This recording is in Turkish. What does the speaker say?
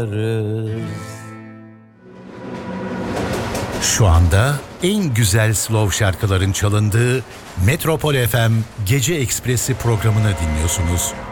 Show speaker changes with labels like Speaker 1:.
Speaker 1: Şu anda en güzel slow şarkıların çalındığı Metropol FM Gece Ekspresi programını dinliyorsunuz.